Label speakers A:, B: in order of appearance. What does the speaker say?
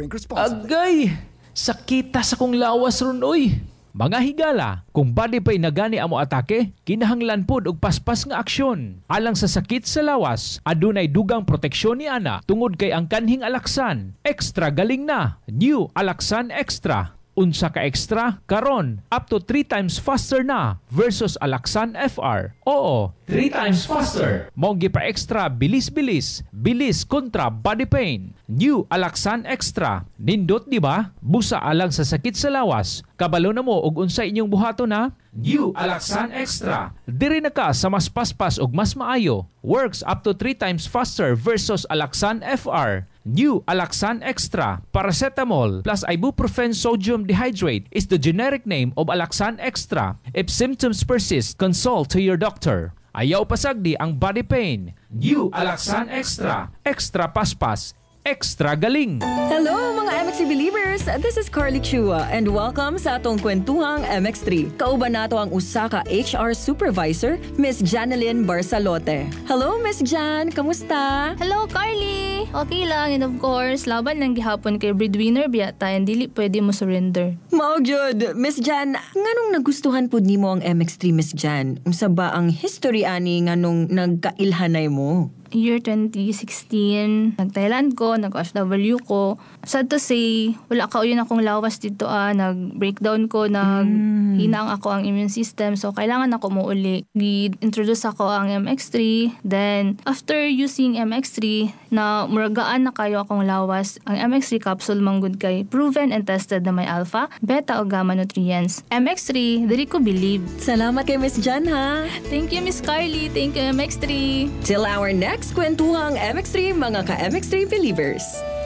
A: economic responsibility.
B: Agay! Sakita sa kong lawas ron, oy! Mga higala, kung body pa'y nagani amo atake, kinahanglan pod og paspas nga aksyon. Alang sa sakit sa lawas, adunay dugang proteksyon ni ana tungod kay ang kanhing Alaxan. Extra galing na. New Alaxan Extra. Unsa ka extra? Karon, up to 3 times faster na versus Alaxan FR. Oo, 3 times faster. Monggi pa extra, bilis-bilis. Bilis kontra body pain. New Alaxan Extra. Nindot di ba? Busa alang sa sakit sa lawas. Kabalo na mo og unsa inyong buhato na? New Alaxan Extra. Diri na ka sa mas paspas og mas maayo. Works up to 3 times faster versus Alaxan FR. New Alaxan Extra. Paracetamol plus ibuprofen sodium dehydrate is the generic name of Alaxan Extra. If symptoms persist, consult to your doctor. Ayaw pasagdi ang body pain. New Alaxan Extra. Extra paspas. Extra galing.
C: Hello mga MXC believers! This is Carly Chua and welcome sa atong kwentuhang MX3. Kauban nato ang usa ka HR supervisor, Miss Janeline Barsalote. Hello Miss Jan, kamusta?
D: Hello, Carly! Okay lang, and of course, laban lang gihapon kay breadwinner biyata and dili pwede mo surrender.
C: Mao gyud, Miss Jan, nganong nagustuhan pud nimo ang MX3 Miss Jan? Unsa ba ang history ani nganong nagkailhanay mo?
D: Year 2016, nag-Thailand ko, nag-OFW ko. Sad to say, wala ka yun akong lawas dito nag-breakdown ko, hinang ako ang immune system. So, kailangan ako muuli. Gi-introduce ako ang MX3. Then, after using MX3, na muragaan na kayo akong lawas, ang MX3 capsule manggod kay proven and tested na may alpha, beta o gamma nutrients. MX3, dili ko believe.
C: Salamat kay Miss Jan ha!
D: Thank you, Miss Carly. Thank you, MX3.
C: Till our next kwentuhang MX3 mga ka-MX3 believers.